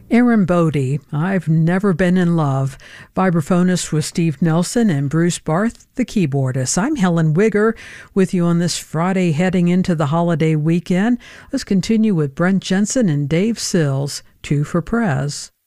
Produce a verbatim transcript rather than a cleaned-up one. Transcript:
Aaron Bodie, I've Never Been in Love. Vibraphonist was Steve Nelson and Bruce Barth, the keyboardist. I'm Helen Wigger with you on this Friday heading into the holiday weekend. Let's continue with Brent Jensen and Dave Sills, Two for Prez.